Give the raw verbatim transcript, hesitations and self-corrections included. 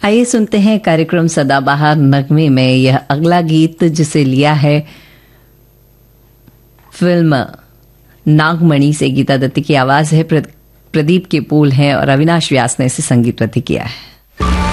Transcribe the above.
आइए सुनते हैं कार्यक्रम सदाबहार नगमे में यह अगला गीत, जिसे लिया है फिल्म नागमणि से। गीता दत्त की आवाज है, प्रदीप के पोल हैं और अविनाश व्यास ने इसे संगीतबद्ध किया है।